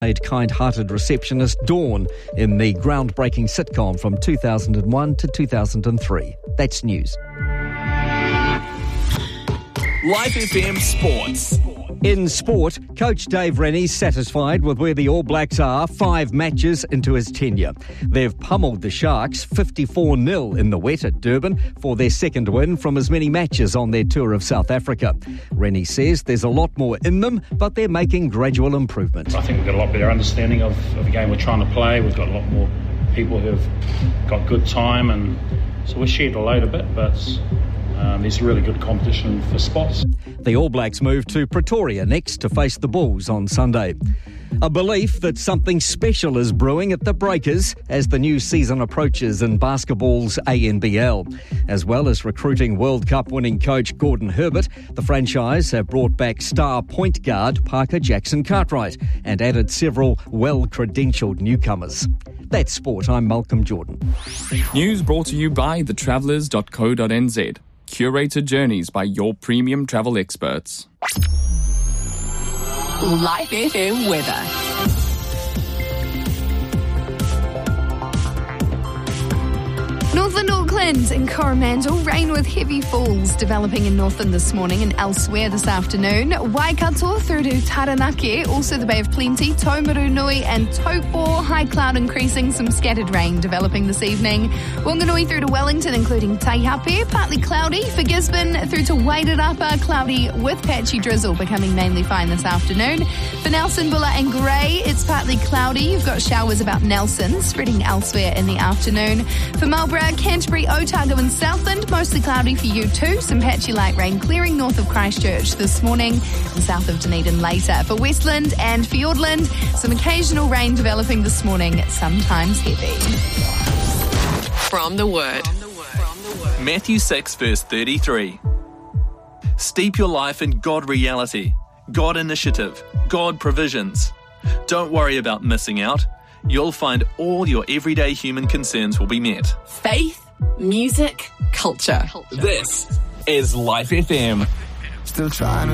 kind-hearted receptionist Dawn in the groundbreaking sitcom from 2001 to 2003. That's news. Live FM Sports. In sport, Coach Dave Rennie's satisfied with where the All Blacks are 5 matches into his tenure. They've pummeled the Sharks 54-0 in the wet at Durban for their second win from as many matches on their tour of South Africa. Rennie says there's a lot more in them, but they're making gradual improvement. I think we've got a lot better understanding of the game we're trying to play. We've got a lot more people who have got good time, and so we're shared the load a bit, but there's really good competition for spots. The All Blacks move to Pretoria next to face the Bulls on Sunday. A belief that something special is brewing at the Breakers as the new season approaches in basketball's ANBL. As well as recruiting World Cup winning coach Gordon Herbert, the franchise have brought back star point guard Parker Jackson Cartwright and added several well-credentialed newcomers. That's sport. I'm Malcolm Jordan. News brought to you by thetravellers.co.nz. Curated journeys by your premium travel experts. Live FM weather. Northern Auckland and Coromandel, rain with heavy falls developing in Northern this morning and elsewhere this afternoon. Waikato through to Taranaki, also the Bay of Plenty, Taumarunui and Taupo, high cloud increasing, some scattered rain developing this evening. Wanganui through to Wellington, including Taihape, partly cloudy. For Gisborne through to Wairarapa, cloudy with patchy drizzle, becoming mainly fine this afternoon. For Nelson, Bulla and Grey, it's partly cloudy. You've got showers about Nelson, spreading elsewhere in the afternoon. For Marlborough, Canterbury, Otago and Southland, mostly cloudy for you too. Some patchy light rain clearing north of Christchurch this morning and south of Dunedin later. For Westland and Fiordland, some occasional rain developing this morning, sometimes heavy. From the Word. Matthew 6 verse 33. Steep your life in God reality, God initiative, God provisions. Don't worry about missing out. You'll find all your everyday human concerns will be met. Faith, music, culture. This is Life FM. Still trying to